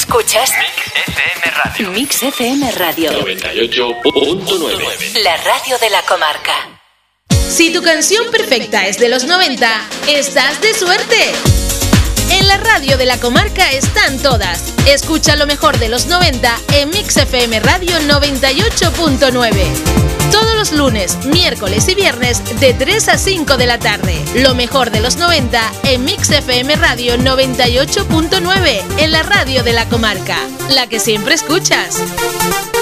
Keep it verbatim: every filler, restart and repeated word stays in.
Escuchas Mix F M Radio. Mix F M Radio noventa y ocho punto nueve. La radio de la comarca. Si tu canción perfecta es de los noventa, estás de suerte. En la radio de la comarca están todas. Escucha lo mejor de los noventa en Mix F M Radio noventa y ocho punto nueve. Todos los lunes, miércoles y viernes de tres a cinco de la tarde. Lo mejor de los noventa en Mix F M Radio noventa y ocho punto nueve, en la radio de la comarca. La que siempre escuchas.